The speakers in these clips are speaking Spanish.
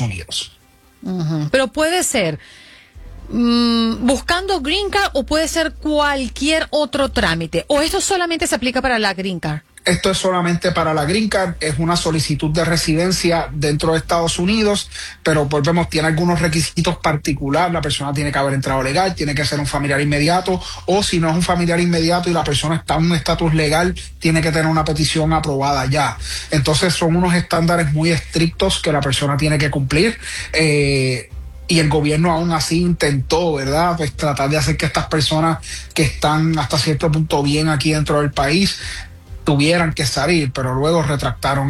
Unidos. Pero puede ser buscando Green Card o puede ser cualquier otro trámite, o esto solamente se aplica para la Green Card. Esto es solamente para la Green Card, es una solicitud de residencia dentro de Estados Unidos, pero volvemos, tiene algunos requisitos particulares. La persona tiene que haber entrado legal, tiene que ser un familiar inmediato, o si no es un familiar inmediato y la persona está en un estatus legal, tiene que tener una petición aprobada ya. Entonces son unos estándares muy estrictos que la persona tiene que cumplir. Y el gobierno aún así intentó, ¿verdad?, pues tratar de hacer que estas personas que están hasta cierto punto bien aquí dentro del país tuvieran que salir, pero luego retractaron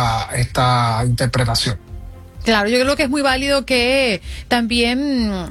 esta interpretación. Claro, yo creo que es muy válido que también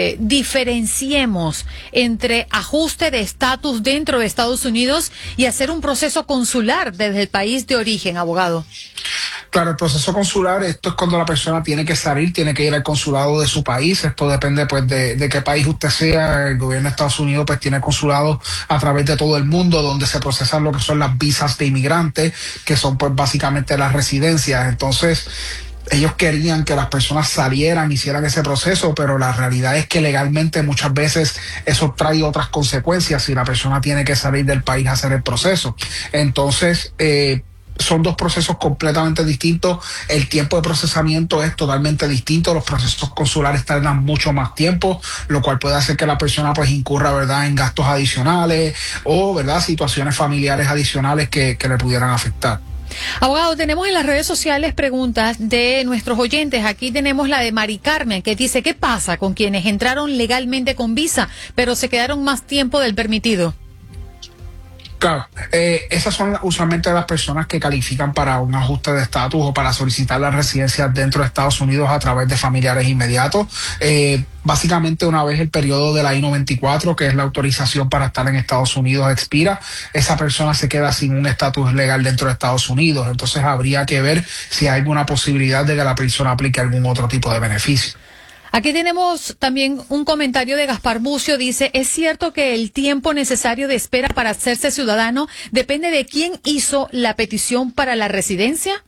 diferenciemos entre ajuste de estatus dentro de Estados Unidos y hacer un proceso consular desde el país de origen, abogado. Claro, el proceso consular, esto es cuando la persona tiene que salir, tiene que ir al consulado de su país. Esto depende pues de qué país usted sea. El gobierno de Estados Unidos pues tiene consulados a través de todo el mundo donde se procesan lo que son las visas de inmigrantes, que son pues básicamente las residencias. Entonces, ellos querían que las personas salieran, hicieran ese proceso, pero la realidad es que legalmente muchas veces eso trae otras consecuencias si la persona tiene que salir del país a hacer el proceso. Entonces, son dos procesos completamente distintos. El tiempo de procesamiento es totalmente distinto. Los procesos consulares tardan mucho más tiempo, lo cual puede hacer que la persona pues incurra, ¿verdad?, en gastos adicionales o, ¿verdad?, situaciones familiares adicionales que le pudieran afectar. Abogado, tenemos en las redes sociales preguntas de nuestros oyentes. Aquí tenemos la de Mari Carmen, que dice: ¿qué pasa con quienes entraron legalmente con visa, pero se quedaron más tiempo del permitido? Claro, esas son usualmente las personas que califican para un ajuste de estatus o para solicitar la residencia dentro de Estados Unidos a través de familiares inmediatos. Básicamente, una vez el periodo de la I-94, que es la autorización para estar en Estados Unidos, expira, esa persona se queda sin un estatus legal dentro de Estados Unidos. Entonces habría que ver si hay alguna posibilidad de que la persona aplique algún otro tipo de beneficio. Aquí tenemos también un comentario de Gaspar Bucio. Dice: ¿es cierto que el tiempo necesario de espera para hacerse ciudadano depende de quién hizo la petición para la residencia?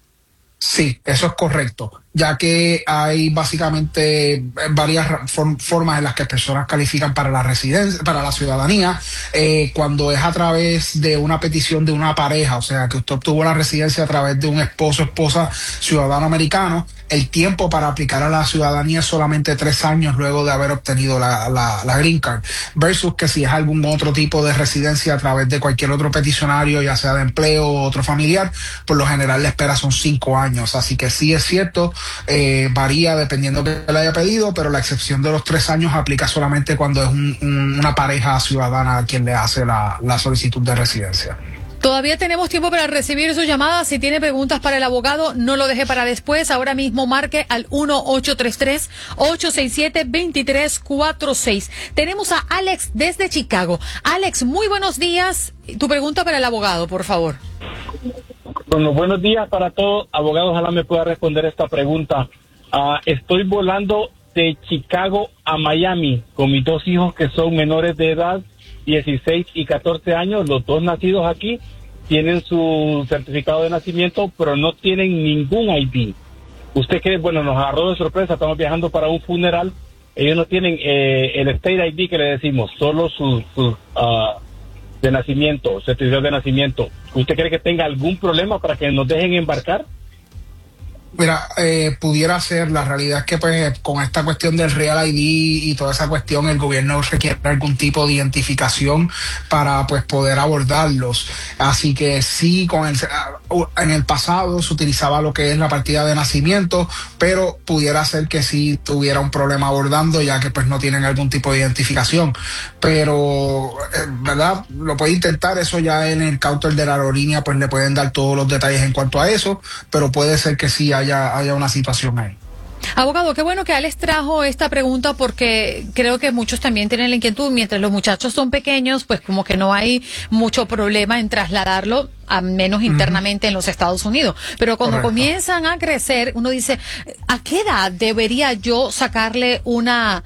Sí, eso es correcto, ya que hay básicamente varias formas en las que personas califican para la residencia, para la ciudadanía. Cuando es a través de una petición de una pareja, o sea, que usted obtuvo la residencia a través de un esposo o esposa ciudadano americano, el tiempo para aplicar a la ciudadanía es solamente 3 años luego de haber obtenido la Green Card, versus que si es algún otro tipo de residencia a través de cualquier otro peticionario, ya sea de empleo o otro familiar, por lo general la espera son 5 años. Así que sí es cierto, varía dependiendo de que le haya pedido, pero la excepción de los 3 años aplica solamente cuando es una pareja ciudadana a quien le hace la solicitud de residencia. Todavía tenemos tiempo para recibir sus llamadas. Si tiene preguntas para el abogado, no lo deje para después. Ahora mismo marque al 1-833-867-2346. Tenemos a Alex desde Chicago. Alex, muy buenos días. Tu pregunta para el abogado, por favor. Bueno, buenos días para todos. Abogado, ojalá me pueda responder esta pregunta. Estoy volando de Chicago a Miami con mis 2 hijos que son menores de edad, 16 y 14 años, los 2 nacidos aquí, tienen su certificado de nacimiento, pero no tienen ningún ID. Usted cree, bueno, nos agarró de sorpresa, estamos viajando para un funeral, ellos no tienen el State ID que le decimos, solo su de nacimiento, certificado de nacimiento. ¿Usted cree que tenga algún problema para que nos dejen embarcar? Mira, pudiera ser. La realidad es que pues con esta cuestión del Real ID y toda esa cuestión, el gobierno requiere algún tipo de identificación para pues poder abordarlos. Así que sí, en el pasado se utilizaba lo que es la partida de nacimiento, pero pudiera ser que sí tuviera un problema abordando, ya que pues no tienen algún tipo de identificación. Pero, ¿verdad? Lo puede intentar. Eso ya en el counter de la aerolínea pues le pueden dar todos los detalles en cuanto a eso, pero puede ser que sí haya una situación ahí. Abogado, qué bueno que Alex trajo esta pregunta, porque creo que muchos también tienen la inquietud. Mientras los muchachos son pequeños, pues como que no hay mucho problema en trasladarlo a menos internamente en los Estados Unidos. Pero cuando comienzan a crecer, uno dice, ¿a qué edad debería yo sacarle un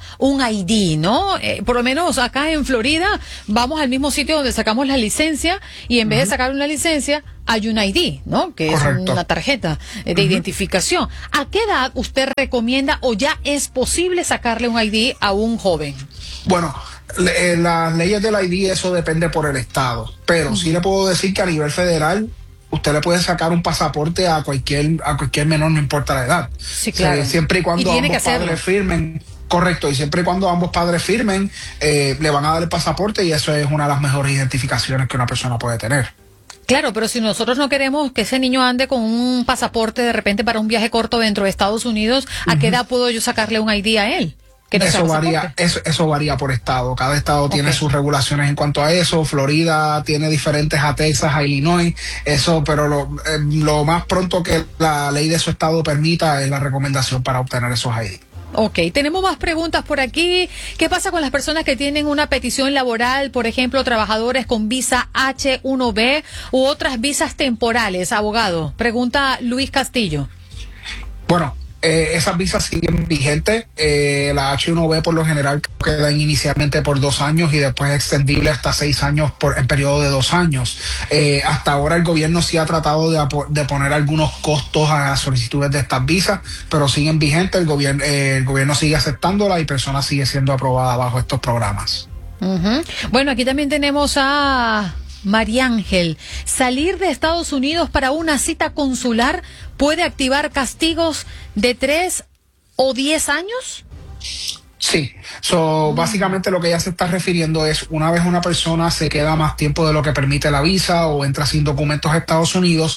ID, no? Por lo menos acá en Florida, vamos al mismo sitio donde sacamos la licencia y en vez de sacar una licencia, hay un ID, ¿no? Que es una tarjeta de identificación. ¿A qué edad usted recomienda o ya es posible sacarle un ID a un joven? Bueno, las leyes del ID, eso depende por el estado, pero sí le puedo decir que a nivel federal usted le puede sacar un pasaporte a cualquier menor, no importa la edad. Sí, claro. O sea, siempre y cuando ambos padres firmen. Correcto, y siempre y cuando ambos padres firmen, le van a dar el pasaporte y eso es una de las mejores identificaciones que una persona puede tener. Claro, pero si nosotros no queremos que ese niño ande con un pasaporte de repente para un viaje corto dentro de Estados Unidos, ¿a qué edad puedo yo sacarle un ID a él? No eso varía por estado. Cada estado tiene sus regulaciones en cuanto a eso. Florida tiene diferentes a Texas, a Illinois. Pero lo más pronto que la ley de su estado permita es la recomendación para obtener esos ID. Ok, tenemos más preguntas por aquí. ¿Qué pasa con las personas que tienen una petición laboral, por ejemplo, trabajadores con visa H1B u otras visas temporales? Abogado, pregunta Luis Castillo. Bueno, esas visas siguen vigentes. La H1B por lo general quedan inicialmente por 2 años y después extendible hasta 6 años en periodo de 2 años. Hasta ahora el gobierno sí ha tratado de poner algunos costos a las solicitudes de estas visas, pero siguen vigentes. El gobierno sigue aceptándolas y personas siguen siendo aprobadas bajo estos programas. Bueno, aquí también tenemos a María Ángel. ¿Salir de Estados Unidos para una cita consular puede activar castigos de 3 o 10 años? Sí, básicamente lo que ella se está refiriendo es una vez una persona se queda más tiempo de lo que permite la visa o entra sin documentos a Estados Unidos,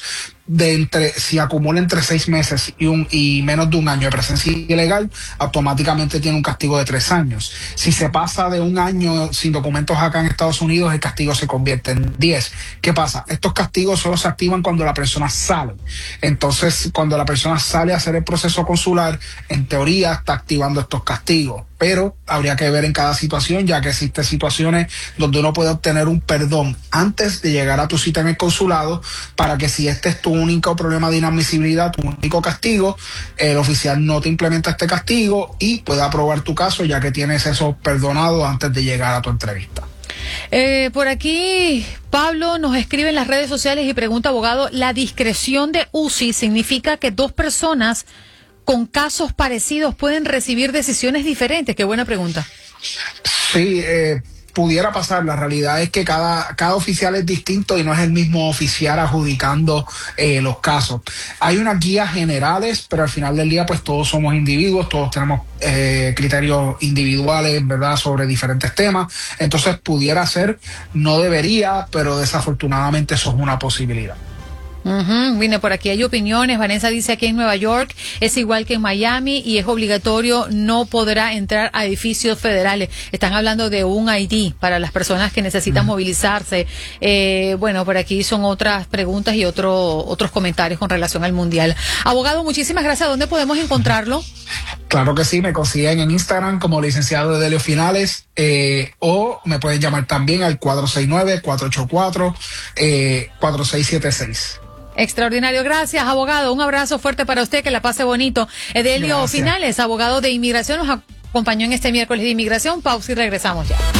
si acumula entre 6 meses y menos de 1 año de presencia ilegal, automáticamente tiene un castigo de 3 años. Si se pasa de 1 año sin documentos acá en Estados Unidos, el castigo se convierte en 10. ¿Qué pasa? Estos castigos solo se activan cuando la persona sale. Entonces, cuando la persona sale a hacer el proceso consular, en teoría está activando estos castigos. Pero habría que ver en cada situación, ya que existen situaciones donde uno puede obtener un perdón antes de llegar a tu cita en el consulado, para que si este es tu único problema de inadmisibilidad, tu único castigo, el oficial no te implementa este castigo y puede aprobar tu caso, ya que tienes eso perdonado antes de llegar a tu entrevista. Por aquí Pablo nos escribe en las redes sociales y pregunta, abogado, ¿la discreción de UCI significa que 2 personas con casos parecidos pueden recibir decisiones diferentes? Qué buena pregunta. Sí, pudiera pasar. La realidad es que cada oficial es distinto y no es el mismo oficial adjudicando los casos. Hay unas guías generales, pero al final del día pues todos somos individuos, todos tenemos criterios individuales, ¿verdad?, sobre diferentes temas. Entonces pudiera ser, no debería, pero desafortunadamente eso es una posibilidad. Vine por aquí, hay opiniones. Vanessa dice aquí en Nueva York es igual que en Miami y es obligatorio, no podrá entrar a edificios federales. Están hablando de un ID para las personas que necesitan movilizarse. Bueno, por aquí son otras preguntas y otros comentarios con relación al Mundial. Abogado, muchísimas gracias. ¿Dónde podemos encontrarlo? Claro que sí, me consiguen en Instagram como licenciado Edelio Finales, o me pueden llamar también al 469-484-4676. Extraordinario, gracias, abogado. Un abrazo fuerte para usted, que la pase bonito. Edelio Finales, abogado de inmigración, nos acompañó en este miércoles de inmigración. Pausa y regresamos ya.